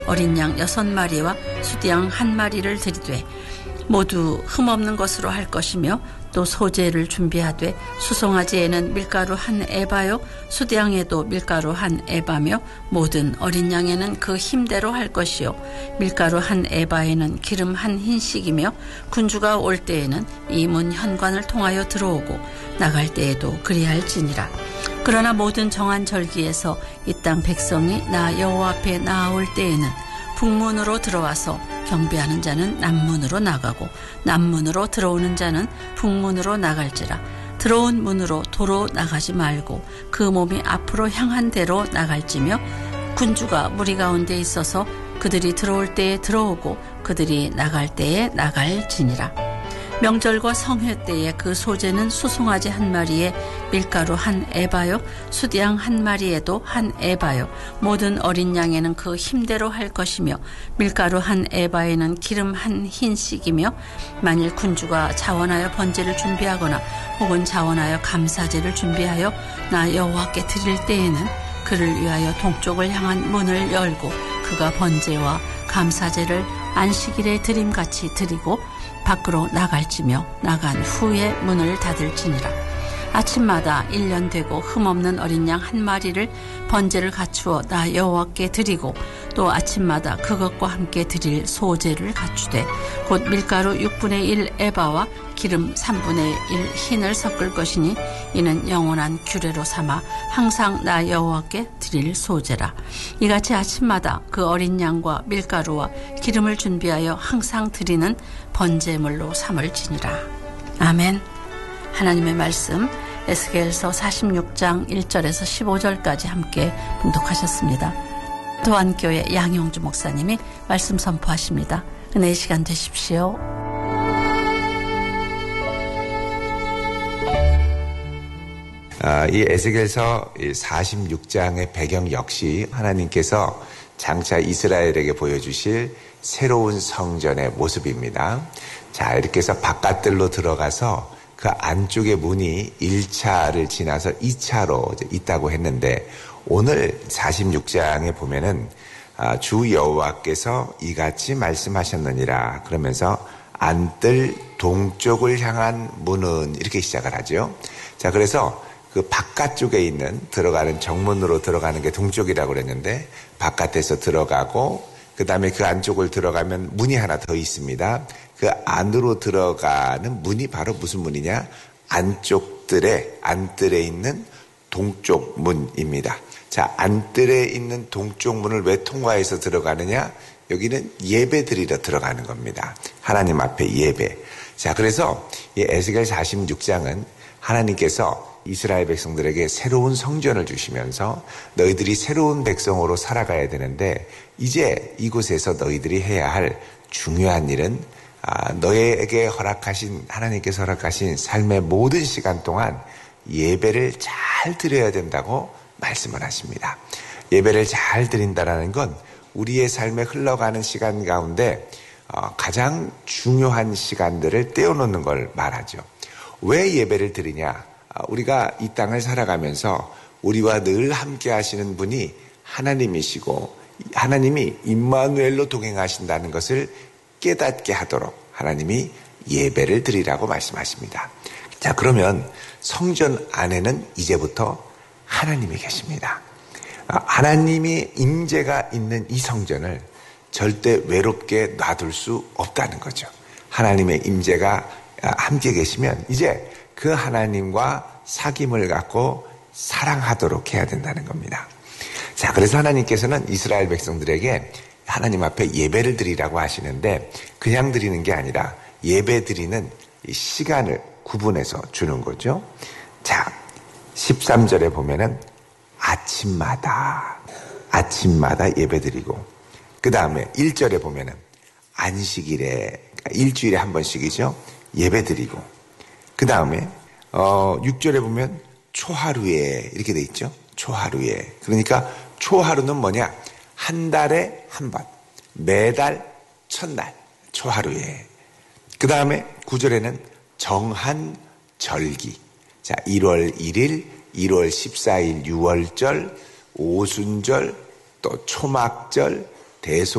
어린 양 6마리와 수양 1마리를 드리되 모두 흠없는 것으로 할 것이며 또 소제를 준비하되 수송아지에는 밀가루 1에바요 수양에도 밀가루 1에바며 모든 어린 양에는 그 힘대로 할 것이요 밀가루 1에바에는 기름 1흰씩이며 군주가 올 때에는 이 문 현관을 통하여 들어오고 나갈 때에도 그리할지니라. 그러나 모든 정한 절기에서 이 땅 백성이 나 여호와 앞에 나아올 때에는 북문으로 들어와서 경배하는 자는 남문으로 나가고 남문으로 들어오는 자는 북문으로 나갈지라. 들어온 문으로 도로 나가지 말고 그 몸이 앞으로 향한 대로 나갈지며 군주가 무리 가운데 있어서 그들이 들어올 때에 들어오고 그들이 나갈 때에 나갈지니라. 명절과 성회 때에 그 소제는 수송아지 1마리에 밀가루 1에바요 수양 1마리에도 1에바요 모든 어린 양에는 그 힘대로 할 것이며 밀가루 1에바에는 기름 1흰씩이며 만일 군주가 자원하여 번제를 준비하거나 혹은 자원하여 감사제를 준비하여 나 여호와께 드릴 때에는 그를 위하여 동쪽을 향한 문을 열고 그가 번제와 감사제를 안식일에 드림같이 드리고 밖으로 나갈지며 나간 후에 문을 닫을지니라. 아침마다 1년 되고 흠없는 어린 양 1마리를 번제를 갖추어 나 여호와께 드리고 또 아침마다 그것과 함께 드릴 소제를 갖추되 곧 밀가루 6분의 1 에바와 기름 3분의 1 흰을 섞을 것이니 이는 영원한 규례로 삼아 항상 나 여호와께 드릴 소제라. 이같이 아침마다 그 어린 양과 밀가루와 기름을 준비하여 항상 드리는 번제물로 삼을지니라. 아멘. 하나님의 말씀 에스겔서 46장 1절에서 15절까지 함께 봉독하셨습니다. 도안교회 양용주 목사님이 말씀 선포하십니다. 은혜의 시간 되십시오. 이 에스겔서 46장의 배경 역시 하나님께서 장차 이스라엘에게 보여주실 새로운 성전의 모습입니다. 자, 이렇게 해서 바깥들로 들어가서 그 안쪽의 문이 1차를 지나서 2차로 있다고 했는데 오늘 46장에 보면은 주 여호와께서 이같이 말씀하셨느니라 그러면서 안뜰 동쪽을 향한 문은 이렇게 시작을 하죠. 자, 그래서 그 바깥쪽에 있는 들어가는 정문으로 들어가는 게 동쪽이라고 그랬는데 바깥에서 들어가고 그 다음에 그 안쪽을 들어가면 문이 하나 더 있습니다. 그 안으로 들어가는 문이 바로 무슨 문이냐? 안뜰에 있는 동쪽 문입니다. 자, 안뜰에 있는 동쪽 문을 왜 통과해서 들어가느냐? 여기는 예배 드리러 들어가는 겁니다. 하나님 앞에 예배. 자, 그래서 이 에스겔 46장은 하나님께서 이스라엘 백성들에게 새로운 성전을 주시면서 너희들이 새로운 백성으로 살아가야 되는데 이제 이곳에서 너희들이 해야 할 중요한 일은 너희에게 하나님께서 허락하신 삶의 모든 시간 동안 예배를 잘 드려야 된다고 말씀을 하십니다. 예배를 잘 드린다라는 건 우리의 삶에 흘러가는 시간 가운데 가장 중요한 시간들을 떼어놓는 걸 말하죠. 왜 예배를 드리냐? 우리가 이 땅을 살아가면서 우리와 늘 함께 하시는 분이 하나님이시고 하나님이 임마누엘로 동행하신다는 것을 깨닫게 하도록 하나님이 예배를 드리라고 말씀하십니다. 자, 그러면 성전 안에는 이제부터 하나님이 계십니다. 하나님의 임재가 있는 이 성전을 절대 외롭게 놔둘 수 없다는 거죠. 하나님의 임재가 함께 계시면 이제 그 하나님과 사귐을 갖고 사랑하도록 해야 된다는 겁니다. 자, 그래서 하나님께서는 이스라엘 백성들에게 하나님 앞에 예배를 드리라고 하시는데 그냥 드리는 게 아니라 예배 드리는 이 시간을 구분해서 주는 거죠. 자, 13절에 보면은 아침마다 예배 드리고 그 다음에 1절에 보면은 안식일에 일주일에 한 번씩이죠. 예배 드리고 그 다음에 6절에 보면 초하루에 이렇게 돼 있죠. 초하루에. 그러니까 초하루는 뭐냐? 한 달에 한 번. 매달 첫날. 초하루에. 그 다음에 9절에는 정한 절기. 자, 1월 1일, 1월 14일, 6월절, 오순절, 또 초막절, 대소